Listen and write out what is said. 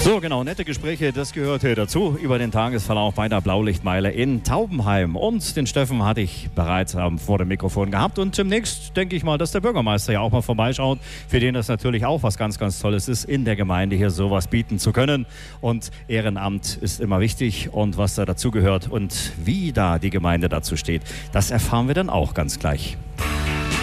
So, genau, nette Gespräche, das gehörte dazu über den Tagesverlauf bei der Blaulichtmeile in Taubenheim. Und den Steffen hatte ich bereits vor dem Mikrofon gehabt. Und demnächst denke ich mal, dass der Bürgermeister ja auch mal vorbeischaut, für den das natürlich auch was ganz, ganz Tolles ist, in der Gemeinde hier sowas bieten zu können. Und Ehrenamt ist immer wichtig und was da dazugehört und wie da die Gemeinde dazu steht, das erfahren wir dann auch ganz gleich.